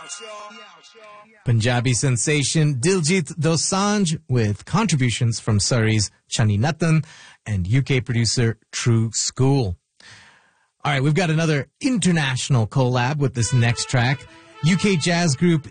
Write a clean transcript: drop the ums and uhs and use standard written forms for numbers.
Punjabi sensation Diljit Dosanjh with contributions from Surrey's Chani Nathan and UK producer True School. All right, we've got another international collab with this next track. UK jazz group